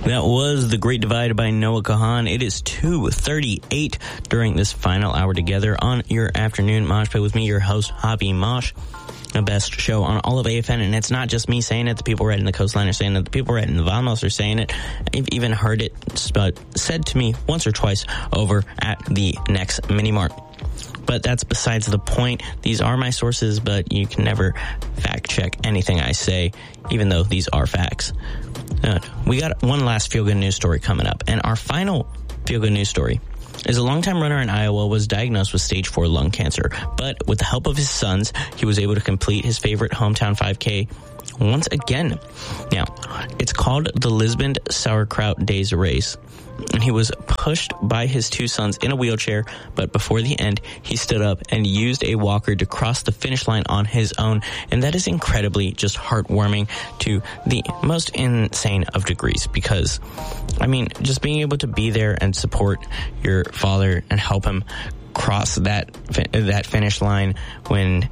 That was The Great Divide by Noah Kahan. It is 2:38 during this final hour together on your afternoon Mosh Pit with me, your host, Hobby Mosh. The best show on all of AFN, and it's not just me saying it. The people right in the coastline are saying it. The people right in the Vamos are saying it. I've even heard it said to me once or twice over at the next Mini Mart. But that's besides the point. These are my sources, but you can never fact check anything I say, even though these are facts. We got one last feel-good news story coming up, and our final feel-good news story is a longtime runner in Iowa was diagnosed with stage 4 lung cancer, but with the help of his sons, he was able to complete his favorite hometown 5K once again. Now, it's called the Lisbon Sauerkraut Days Race, and he was pushed by his two sons in a wheelchair, but before the end, he stood up and used a walker to cross the finish line on his own, and that is incredibly just heartwarming to the most insane of degrees, because, I mean, just being able to be there and support your father and help him cross that finish line when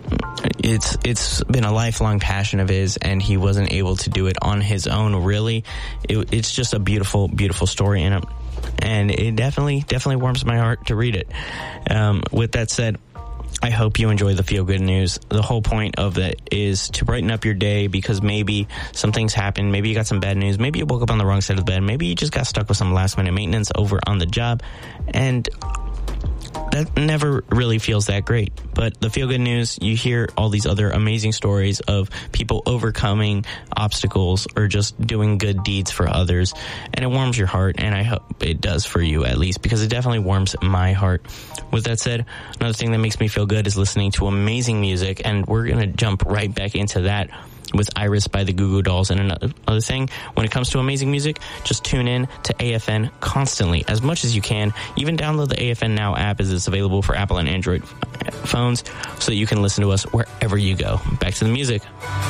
it's been a lifelong passion of his and he wasn't able to do it on his own, really. It's just a beautiful, beautiful story in it, and it definitely warms my heart to read it. With that said, I hope you enjoy the feel-good news. The whole point of it is to brighten up your day, because maybe some things happen. Maybe you got some bad news. Maybe you woke up on the wrong side of the bed. Maybe you just got stuck with some last-minute maintenance over on the job, and that never really feels that great. But the feel-good news, you hear all these other amazing stories of people overcoming obstacles or just doing good deeds for others, and it warms your heart, and I hope it does for you at least, because it definitely warms my heart. With that said, another thing that makes me feel good is listening to amazing music, and we're going to jump right back into that with Iris by the Goo Goo Dolls. And another thing, when it comes to amazing music, just tune in to AFN constantly, as much as you can. Even download the AFN Now app, as it's available for Apple and Android phones, so that you can listen to us wherever you go. Back to the music.